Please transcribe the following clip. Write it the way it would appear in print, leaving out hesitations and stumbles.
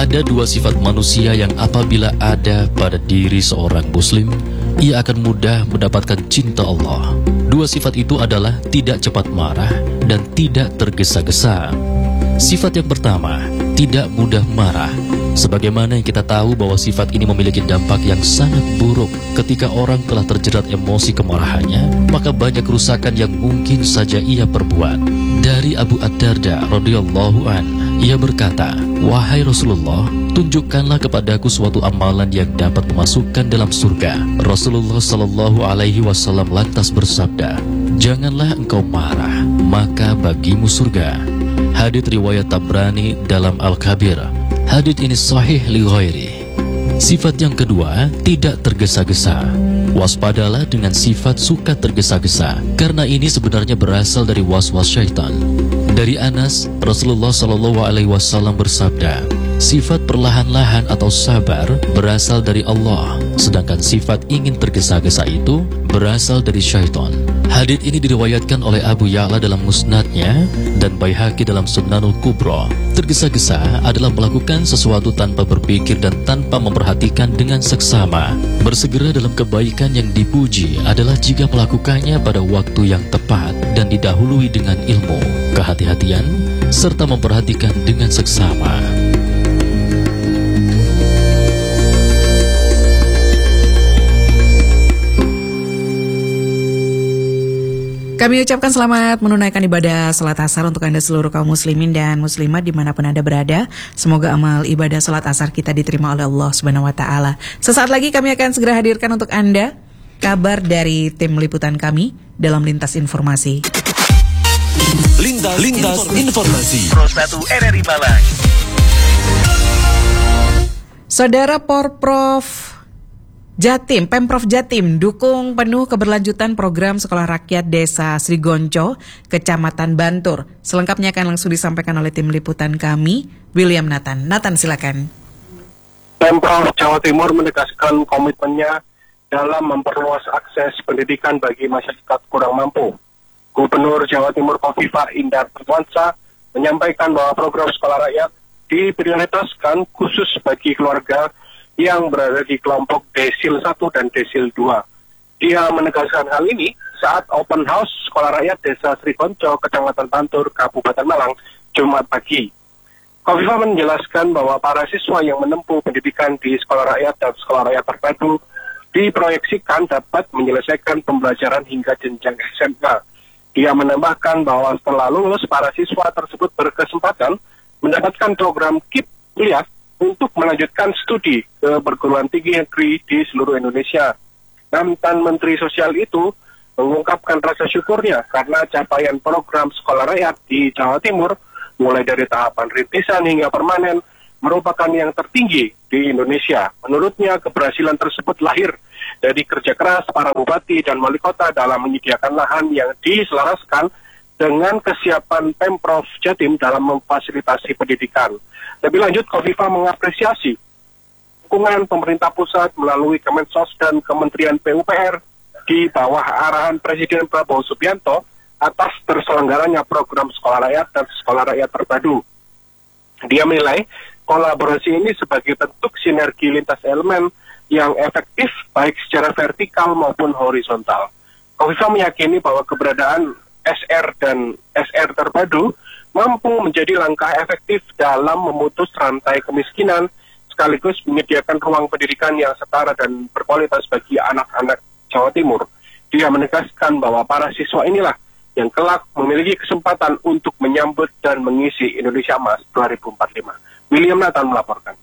Ada dua sifat manusia yang apabila ada pada diri seorang muslim, ia akan mudah mendapatkan cinta Allah. Dua sifat itu adalah tidak cepat marah dan tidak tergesa-gesa. Sifat yang pertama, tidak mudah marah. Sebagaimana yang kita tahu bahwa sifat ini memiliki dampak yang sangat buruk. Ketika orang telah terjerat emosi kemarahannya, maka banyak kerusakan yang mungkin saja ia perbuat. Dari Abu Ad-Darda radhiyallahu an, ia berkata, "Wahai Rasulullah, tunjukkanlah kepadaku suatu amalan yang dapat memasukkan dalam surga." Rasulullah sallallahu alaihi wasallam lantas bersabda, "Janganlah engkau marah, maka bagimu surga." Hadits riwayat Tabrani dalam Al-Kabir. Hadits ini sahih li ghairi. Sifat yang kedua, tidak tergesa-gesa. Waspadalah dengan sifat suka tergesa-gesa, karena ini sebenarnya berasal dari was-was syaitan. Dari Anas, Rasulullah Shallallahu Alaihi Wasallam bersabda, sifat perlahan-lahan atau sabar berasal dari Allah, sedangkan sifat ingin tergesa-gesa itu berasal dari syaitan. Hadits ini diriwayatkan oleh Abu Ya'la dalam musnadnya dan Baihaqi dalam Sunanul Kubra. Tergesa-gesa adalah melakukan sesuatu tanpa berpikir dan tanpa memperhatikan dengan seksama. Bersegera dalam kebaikan yang dipuji adalah jika melakukannya pada waktu yang tepat dan didahului dengan ilmu, kehati-hatian, serta memperhatikan dengan seksama. Kami ucapkan selamat menunaikan ibadah salat asar untuk Anda seluruh kaum muslimin dan muslimat dimanapun Anda berada. Semoga amal ibadah salat asar kita diterima oleh Allah Subhanahu wa Ta'ala. Sesaat lagi kami akan segera hadirkan untuk Anda kabar dari tim liputan kami dalam Lintas Informasi. Lintas Informasi. Pro 1 RRI Malang. Saudara Porprov Jatim, Pemprov Jatim dukung penuh keberlanjutan program Sekolah Rakyat Desa Srigonco, Kecamatan Bantur. Selengkapnya akan langsung disampaikan oleh tim liputan kami, William Nathan. Nathan, silakan. Pemprov Jawa Timur menegaskan komitmennya dalam memperluas akses pendidikan bagi masyarakat kurang mampu. Gubernur Jawa Timur Khofifah Indar Parawansa menyampaikan bahwa program Sekolah Rakyat diprioritaskan khusus bagi keluarga yang berada di kelompok Desil 1 dan Desil 2. Dia menegaskan hal ini saat open house Sekolah Rakyat Desa Srigonco, Kecamatan Bantur, Kabupaten Malang, Jumat pagi. Khofifah menjelaskan bahwa para siswa yang menempuh pendidikan di Sekolah Rakyat dan Sekolah Rakyat Terpadu diproyeksikan dapat menyelesaikan pembelajaran hingga jenjang SMA. Dia menambahkan bahwa setelah lulus, para siswa tersebut berkesempatan mendapatkan program KIP kuliah untuk melanjutkan studi ke perguruan tinggi negeri di seluruh Indonesia. Mantan Menteri Sosial itu mengungkapkan rasa syukurnya karena capaian program Sekolah Rakyat di Jawa Timur, mulai dari tahapan rintisan hingga permanen, merupakan yang tertinggi di Indonesia. Menurutnya, keberhasilan tersebut lahir dari kerja keras para bupati dan wali kota dalam menyediakan lahan yang diselaraskan dengan kesiapan Pemprov Jatim dalam memfasilitasi pendidikan. Lebih lanjut, Khofifah mengapresiasi dukungan pemerintah pusat melalui Kemensos dan Kementerian PUPR di bawah arahan Presiden Prabowo Subianto atas terselenggaranya program Sekolah Rakyat dan Sekolah Rakyat Terpadu. Dia menilai kolaborasi ini sebagai bentuk sinergi lintas elemen yang efektif baik secara vertikal maupun horizontal. Khofifah meyakini bahwa keberadaan SR dan SR Terpadu mampu menjadi langkah efektif dalam memutus rantai kemiskinan sekaligus menyediakan ruang pendidikan yang setara dan berkualitas bagi anak-anak Jawa Timur. Dia menegaskan bahwa para siswa inilah yang kelak memiliki kesempatan untuk menyambut dan mengisi Indonesia Emas 2045. William Nathan melaporkan.